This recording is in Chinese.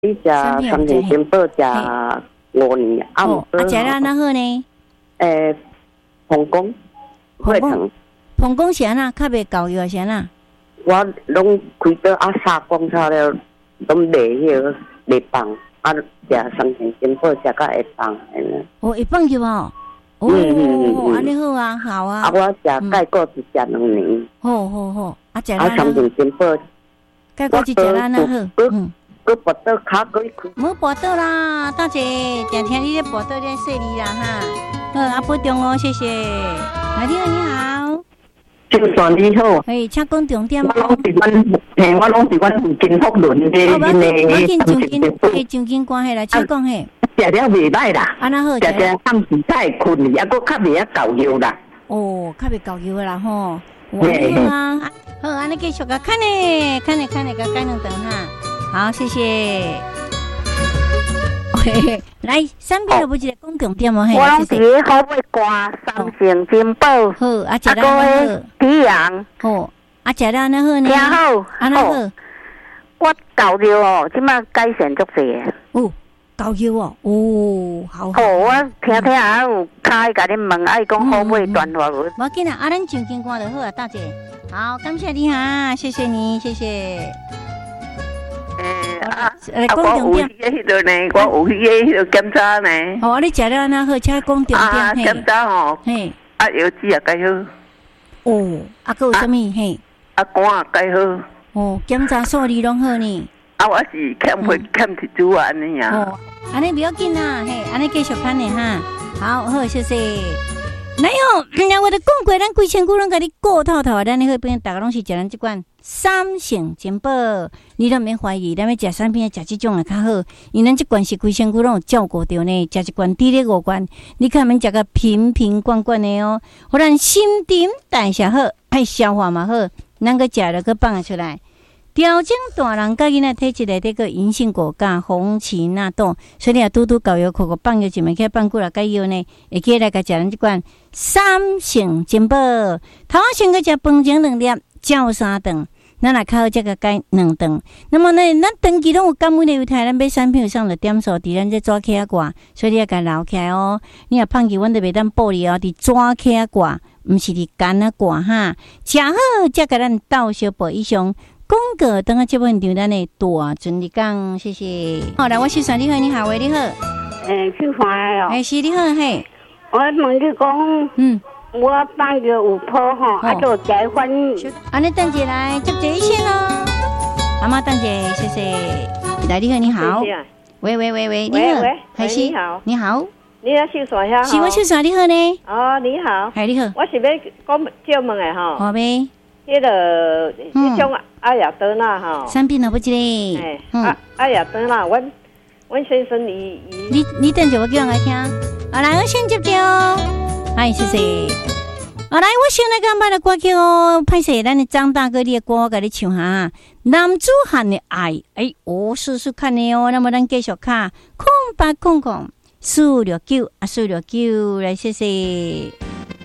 你食三天金宝食5年， 食了哪好呢？ 膀胱会疼。 膀胱是安那？较袂够药是安那？ 我拢开刀杀光晒了，拢袂放，食三天金宝食到会放。 会放就哦。安尼好啊，好啊。 我食钙骨是食2年。 好，食三天金宝。 钙骨是食了哪好？ 佮跋倒骹佮伊开。 冇跋倒啦，大姐，常听你咧跋倒咧说你啦哈。好，保重哦，谢谢。你好。 就算你好。 请讲重点。 我拢是阮金福伦的上紧关系来，请讲嘿。 食了袂歹啦。 安那好？ 食暗时太困，还佫较袂够药啦。 较袂够药啦吼。好啊，好，安尼继续个看呢，个改两顿哈。好，谢谢。来，三边有不记得讲重点哦？ 我拢伫好尾挂三成金宝， 好，食了安好。 低阳， 好，食了安好呢？ 挺好， 安好。 我够药哦，即摆改善足济。 够药哦，好。 好，我听有开甲你问，伊讲好尾断话无？ 无紧啊，咱上紧挂就好啊，大姐。好，感谢你哈，谢谢你，谢谢。 讲重点。我有迄个呢，我有迄个检查呢。 你食了安好，请讲重点。 检查吼，药剂也改好。 佫有啥物嘿？ 肝也改好。 检查数字拢好呢。 我是欠铁珠安尼呀。 安尼不要紧啦，安尼继续看呢哈。好，谢谢。来哦，我的讲过，咱规千句拢甲你顾透透，咱那边大家拢是食咱这款三成金宝，你都免怀疑，咱要食产品食这种的较好，因为咱这罐是规千句拢有照顾到呢，食一罐抵咧5罐，你看免食个瓶瓶罐罐的哦，互咱新陈代谢好，消化嘛好，咱个食了个放出来。调整大人甲囡仔体质内底个银杏果苷、红芪纳豆，所以你也拄搞药口放药一枚，起放久了解药呢，会记来甲食咱即款三成金宝。头先个食饭前2粒，照3顿，咱来靠这个改2顿。那么呢，咱长期拢有感冒的犹太，咱买产品上的点数伫咱这纸壳挂，所以你要甲留起来哦。你若放弃，阮就袂当报你哦，伫纸壳挂，毋是伫干啊挂哈。食好才甲咱倒小报以上。广告等下节目现场，咱的大尊你讲，谢谢。好，来，我是算你好，你好，喂，你好。 去欢哦。 是你好嘿。 我问你讲，我放药有破吼，就改翻译。 安尼等下来接一线哦。阿妈等下，谢谢。来，你好，你好。喂，你好。 还是你好。 你好。 你要秀啥呀？ 是我秀啥？你好呢？ 你好。 你好。 我是要讲借问的吼。 好呗。 迄个迄种阿雅德纳哈， 产品了不记嘞？ 阿雅德纳，阮先生你等下我叫人来听。来，我先接着。谢谢。来，我先来甲买了歌曲哦。歹势，咱的张大哥你的歌我甲你唱下。男子汉的爱，试试看的哦。那么咱继续卡，0800469469来，谢谢。